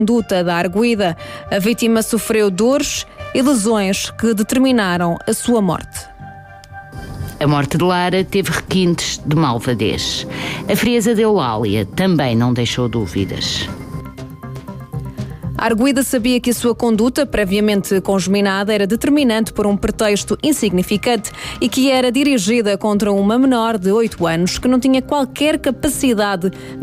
conduta da arguida. A vítima sofreu dores e lesões que determinaram a sua morte. A morte de Lara teve requintes de malvadez. A frieza de Eulália também não deixou dúvidas. A arguida sabia que a sua conduta, previamente congeminada, era determinante por um pretexto insignificante e que era dirigida contra uma menor de 8 anos que não tinha qualquer capacidade